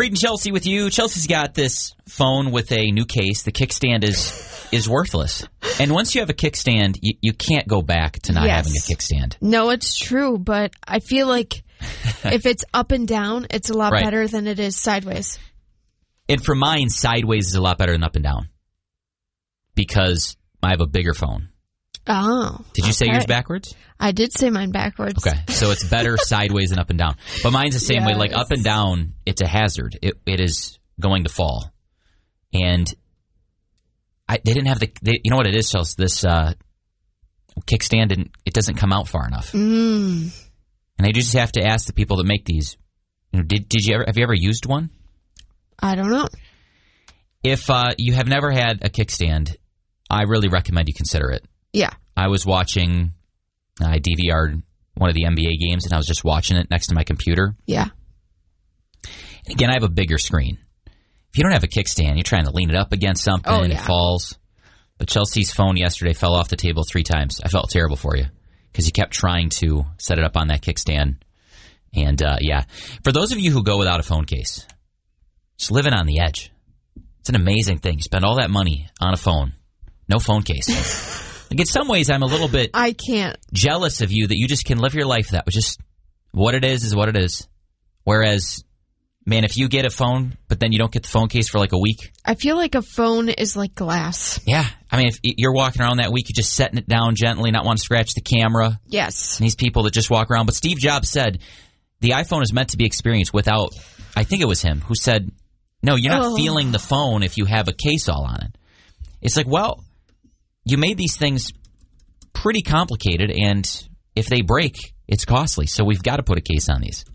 Reed and Chelsea with you. Chelsea's got this phone with a new case. The kickstand is worthless. And once you have a kickstand, you can't go back to not having a kickstand. No, it's true, but I feel like if it's up and down, it's a lot better than it is sideways. And for mine, sideways is a lot better than up and down because I have a bigger phone. Oh. Did you say yours backwards? I did say mine backwards. Okay, so it's better sideways than up and down. But mine's the same way. Like up and down, it's a hazard. It is going to fall. And they didn't have you know what it is, Chelsea? This kickstand, it doesn't come out far enough. And I just have to ask the people that make these, have you ever used one? I don't know. If you have never had a kickstand, I really recommend you consider it. Yeah. I was watching, I DVR'd one of the NBA games, and I was just watching it next to my computer. Yeah. And again, I have a bigger screen. If you don't have a kickstand, you're trying to lean it up against something, and it falls. But Chelsea's phone yesterday fell off the table 3 times. I felt terrible for you because you kept trying to set it up on that kickstand. And, for those of you who go without a phone case, just living on the edge. It's an amazing thing. You spend all that money on a phone, no phone case. Like in some ways, I'm a little bit jealous of you that you just can live your life that way. Just what it is what it is. Whereas, man, if you get a phone, but then you don't get the phone case for like a week. I feel like a phone is like glass. Yeah. I mean, if you're walking around that week, you're just setting it down gently, not want to scratch the camera. Yes. And these people that just walk around. But Steve Jobs said the iPhone is meant to be experienced without, I think it was him who said, no, you're not feeling the phone if you have a case all on it. It's like, well, you made these things pretty complicated, and if they break, it's costly. So we've got to put a case on these.